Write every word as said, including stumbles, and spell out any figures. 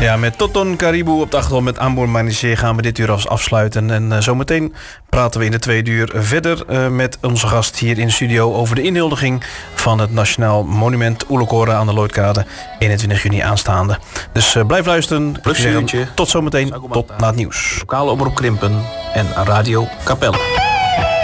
Ja, met Toton Caribou op de achtergrond met Ambour Maniché gaan we dit uur als afsluiten. En uh, zometeen praten we in de tweede uur verder uh, met onze gast hier in de studio over de inhuldiging van het Nationaal Monument Oelekora aan de Lloydkade eenentwintig juni aanstaande. Dus uh, blijf luisteren. Pleziertje. Tot zometeen, tot na het nieuws. Lokale omroep Krimpen en Radio Capelle.